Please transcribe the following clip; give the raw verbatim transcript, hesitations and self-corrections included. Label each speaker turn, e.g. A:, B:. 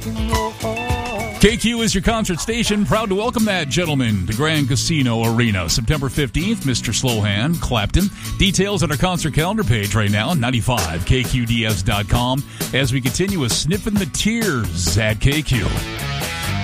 A: K Q is your concert station. Proud to welcome that gentleman to Grand Casino Arena. September fifteenth, Mister Slowhand, Clapton. Details on our concert calendar page right now, ninety-five K Q D S dot com, as we continue with Sniffing the Tears at K Q.